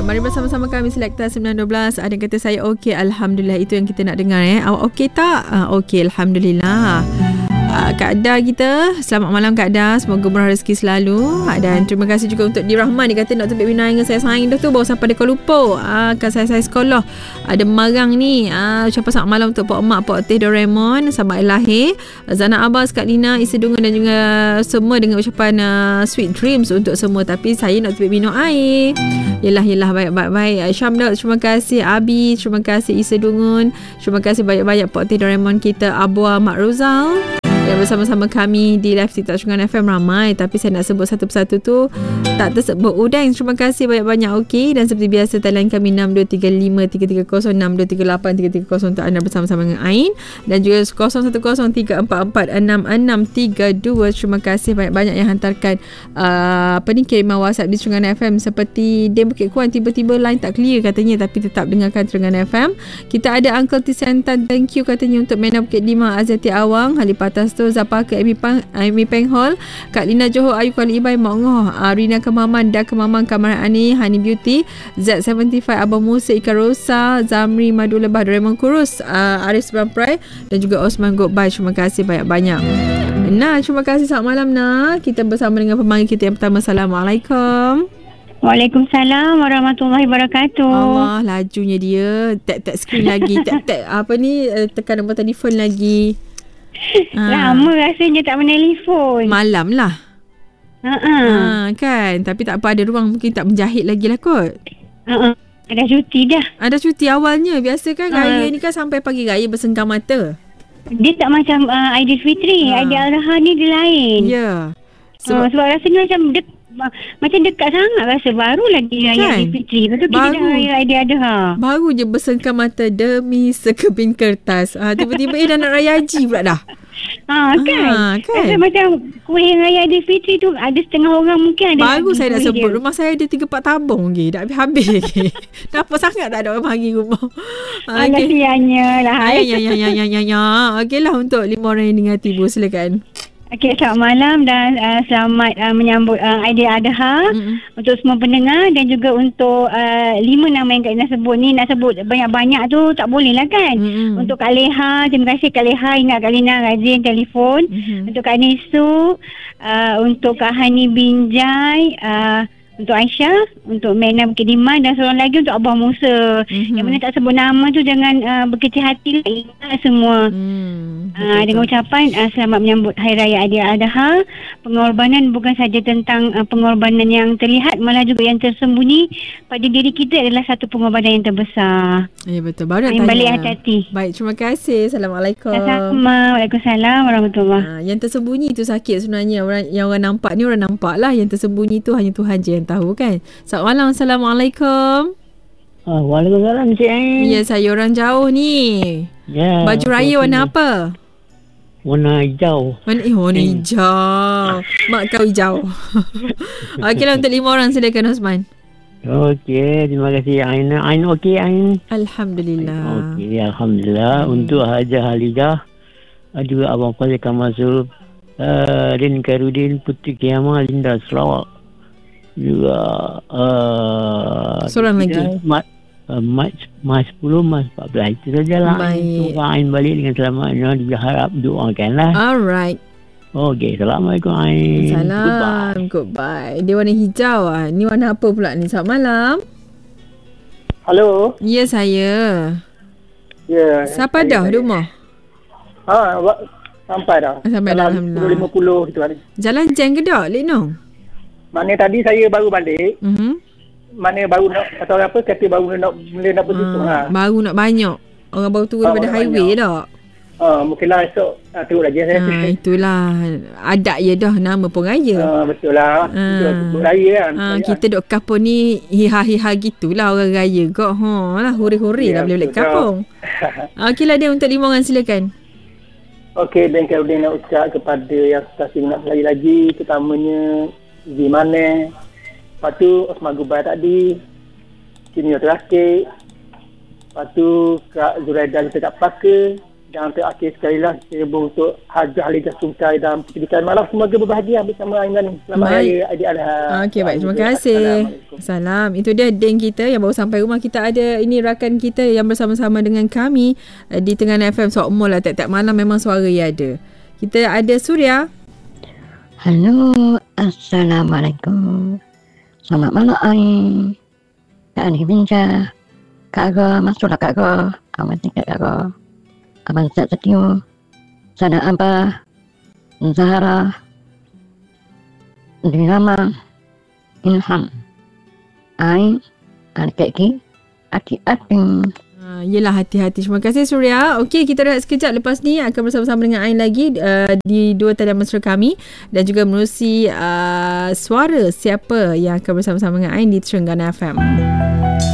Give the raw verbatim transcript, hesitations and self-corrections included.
Mari bersama-sama kami Selekta sembilan dua belas. Ada yang kata saya okey, Alhamdulillah. Itu yang kita nak dengar. eh. Awak okey tak? Uh, okey, Alhamdulillah. Uh, Kak Ada kita, selamat malam Kak Ada. Semoga murah rezeki selalu. uh, Dan terima kasih juga untuk Dirahman. Dia kata Doktor Bek Bina dengan saya sayang dah tu. Baru sampai di Kuala Lumpur. uh, Kan saya-saya sekolah ada marang ni. uh, Ucapan selamat malam untuk Pak Mak, Pak Teh Doraemon. Selamat hari lahir Zana Abbas, Kak Lina, Isi Dunga dan juga semua dengan ucapan uh, sweet dreams untuk semua. Tapi saya nak Bek minum air. Yelah, yelah, baik-baik. Syamdal, terima kasih. Abi, terima kasih. Isa Dungun, terima kasih banyak-banyak Pak Teh Doraemon kita. Abua Mak Rozal yang bersama-sama kami di live TikTok Shungan F M ramai. Tapi saya nak sebut satu persatu tu tak tersebut. Udang, terima kasih banyak-banyak. Okey. Dan seperti biasa talian kami enam dua tiga lima tiga tiga kosong enam dua tiga lapan tiga tiga kosong untuk anda bersama-sama dengan Ain. Dan juga kosong satu kosong tiga empat empat enam enam tiga dua. Terima kasih banyak-banyak yang hantarkan uh, apa ni, kiriman WhatsApp di Shungan F M. Seperti Dem Bukit Kuan, tiba-tiba line tak clear katanya, tapi tetap dengarkan Shungan F M. Kita ada Uncle Tisantan, thank you katanya untuk Mena Bukit Lima, Azati Awang, Halipatas tu, Zapa ke Amy Peng, Amy Peng Hall, Kak Lina Johor, Ayu Kuala Ibai, Mak Ngoh, uh, Rina Kemaman, Da Kemaman, Kamaran Ani, Honey Beauty, Z tujuh puluh lima, Abang Musa, Ika Rosa, Zamri, Madu Lebah, Doraemon Kurus, uh, Arif Sebamprai dan juga Osman Goodbye. Terima kasih banyak-banyak. Nah, terima kasih. Selamat malam nak. Kita bersama dengan pemanggil kita yang pertama. Assalamualaikum. Waalaikumsalam warahmatullahi wabarakatuh. Allah, lajunya dia. Tap-tap screen lagi. Tap-tap apa ni, tekan nombor telefon lagi. Lama ha. rasanya tak menelefon. Malam lah. Ha-ha. Ha, kan. Tapi tak apa, ada ruang mungkin tak menjahit lagi lah kot. Ha-ha. Ada cuti dah. Ada cuti awalnya. Biasa kan ha. raya ni kan sampai pagi raya bersenggang mata. Dia tak macam uh, Aidilfitri. Ha. Aidiladha ni dia lain. Ya. Sebab, uh, sebab rasanya macam dek, macam dekat sangat rasa. Baru lagi raya kan? Aidilfitri. Lepas tu kita dah raya Aidiladha. Baru je bersenggang mata demi sekeping kertas. Ha, tiba-tiba eh dah nak raya haji pula dah. Ha, kan? Ha, kan? Rasa macam kuih raya Aidilfitri tu ada setengah orang mungkin ada. Baru saya nak sebut dia. Rumah saya ada tiga empat tabung lagi. Dah habis-habis lagi. Dah apa sangat tak ada orang bagi rumah. Ha, alah okay. Sianya lah. Ya, ya, ya, ya, ya, ya, ya. Okey lah untuk lima orang yang dengar tibu. Silakan. Okey, selamat malam dan uh, selamat uh, menyambut uh, Aidiladha mm-hmm. untuk semua pendengar dan juga untuk uh, lima nama yang Kak Ina sebut ni. Nak sebut banyak-banyak tu tak boleh lah kan. Mm-hmm. Untuk Kak Leha, terima kasih Kak Leha, ingat Kak Lina rajin telefon. Mm-hmm. Untuk Kak Nisu, uh, untuk Kak Hani Binjai, uh, untuk Aisyah, untuk Mena Bukit Lima dan seorang lagi untuk Abah Musa. Mm-hmm. Yang mana tak sebut nama tu jangan uh, berkecil hati lah, ingat semua. Mm, uh, dengan ucapan uh, selamat menyambut Hari Raya Aidiladha. Pengorbanan bukan saja tentang uh, pengorbanan yang terlihat, malah juga yang tersembunyi pada diri kita adalah satu pengorbanan yang terbesar. Ya, betul. Baru nak tanya. Balik hati-hati. Baik, terima kasih. Assalamualaikum. Sama. Waalaikumsalam warahmatullahi. Uh, yang tersembunyi tu sakit sebenarnya. Orang, yang orang nampak ni orang nampak lah. Yang tersembunyi tu hanya Tuhan je yang tahu kan. Selamat malam. Assalamualaikum. Oh, waalaikumsalam Cik Ain. Ya, saya orang jauh ni. Ya. Baju raya warna apa? Warna hijau. Warna, eh, warna Ain. hijau. Mak kau hijau. Okeylah untuk lima orang, silakan Osman. Okey, terima kasih Ain. Ain okey Ain? Alhamdulillah. Okey, alhamdulillah. Hmm. Untuk Hajah Halidah, juga Abang Fazil Kamasul, uh, Rin Karudin, Putri Kiamah, Linda Sarawak. Juga uh, seorang lagi Mat, uh, Mat, Mas sepuluh, Mas empat belas. Itu sajalah. Baik. Ain balik dengan selamatnya. Diharap doakanlah. Alright. Okey, Assalamualaikum Ain. Salam. Goodbye. Goodbye. Dia warna hijau ah. Ni warna apa pula ni? Selamat malam. Halo. Ya, saya. Ya. Siapa dah di rumah? Ha, sampai dah. Sampai dah, alhamdulillah. lima puluh gitu hari. Jalan jam ke tak, Lek Nong? Mana tadi saya baru balik. Mhm. Mana baru nak kata orang apa, kata baru nak mula nak bertutup ha. Baru nak banyak. Orang baru turun daripada highway dah. Ah, mungkinlah esok ah, teruk lagi saya. Ha, itulah adat je dah, nama pun raya. Ah, betul lah. Ha. Betul raya kan. Ha, kita duk kampung ni hiha-hiha gitulah orang raya kok. Ha lah huri-huri ya, lah boleh balik kampung. Okeylah dia untuk lima orang, silakan. Okey, dan kalau dia nak ucap kepada yang stasi nak berlari lagi, terutamanya Zimane, lepas tu Osman Gubai tadi, Cini Terakik, lepas tu Kak Zuraida kita kat Paka, Dan terakhir sekali lah saya untuk Hajah Liga Sungkai dan Pertubikan Malam. Semoga berbahagia bersama Aiman. Selamat Raya Aidiladha. Okey, baik. Terima kasih. Salam. Itu dia Deng kita yang baru sampai rumah. Kita ada ini rakan kita yang bersama-sama dengan kami di Tengganu F M Sokmol lah. Tiap-tiap malam memang suara dia ada. Kita ada Suria. Halo. Assalamualaikum. Selamat malam, Ai. Kak Ani Binja. Kak Aga. Masuklah Kak Aga. Amat tingkat Kak Aga. Abang Zat Setio, Sada Abah, Zahara, Dirama, Ilham, Ain, Adik-adik, Adik-adik. Uh, yelah, hati-hati. Terima kasih Surya. Okey, kita rehat sekejap. Lepas ni akan bersama-sama dengan Ain lagi uh, di dua talian mesra kami dan juga menerusi uh, suara siapa yang akan bersama-sama dengan Ain di Terengganu F M.